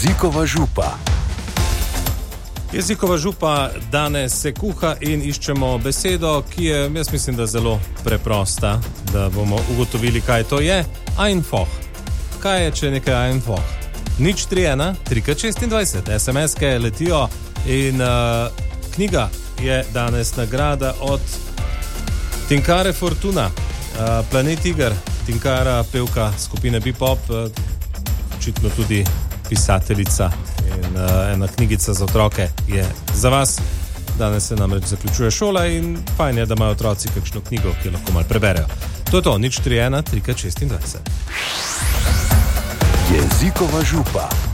Jezikova župa. Jezikova župa danes se kuha in iščemo besedo, ki je, jaz mislim, da zelo preprosta, da bomo ugotovili, kaj to je. Einfach. Kaj je, če nekaj einfach? 031 3x26, SMS-ke letijo in knjiga je danes nagrada od Tinkare Fortuna, Planet Iger, Tinkara, pevka skupine Bebop, očitno tudi pisateljica in ena knjigica za otroke je za vas. Danes se namreč zaključuje šola in fajn je, da imajo otroci kakšno knjigo, ki jo lahko malo preberejo. To je to, 031 3x26. Jezikova župa.